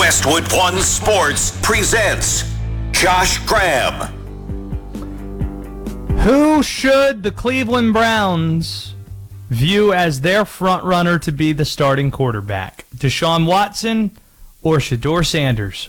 Westwood One Sports presents Josh Graham. Who should the Cleveland Browns view as their front runner to be the starting quarterback? Deshaun Watson or Shedeur Sanders?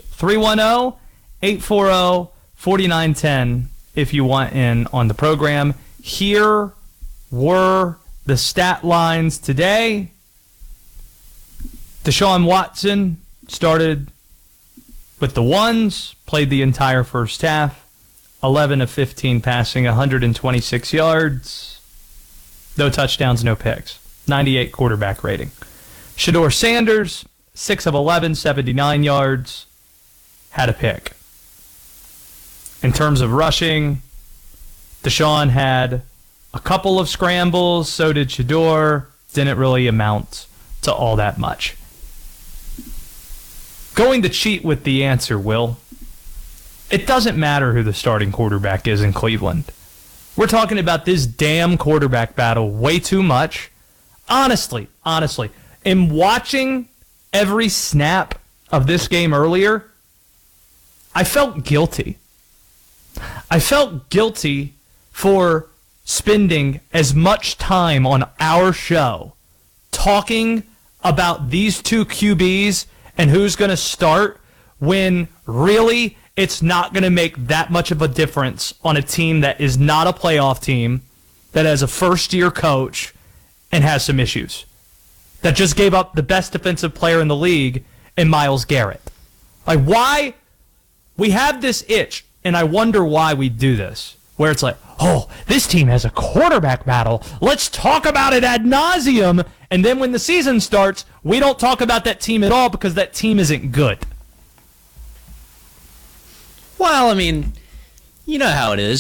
310-840-4910 if you want in on the program. Here were the stat lines today. Deshaun Watson started with the ones, played the entire first half, 11 of 15 passing, 126 yards, no touchdowns, no picks, 98 quarterback rating. Shedeur Sanders, 6 of 11, 79 yards, had a pick. In terms of rushing, Deshaun had a couple of scrambles, so did Shedeur. Didn't really amount to all that much. Going to cheat with the answer, Will. It doesn't matter who the starting quarterback is in Cleveland. We're talking about this damn quarterback battle way too much. Honestly, in watching every snap of this game earlier, I felt guilty. I felt guilty for spending as much time on our show talking about these two QBs and who's going to start when really it's not going to make that much of a difference on a team that is not a playoff team, that has a first-year coach and has some issues, that just gave up the best defensive player in the league in Myles Garrett. Like, why? We have this itch, and I wonder why we do this, where it's like, oh, this team has a quarterback battle. Let's talk about it ad nauseum. And then when the season starts, we don't talk about that team at all because that team isn't good. Well, I mean, you know how it is.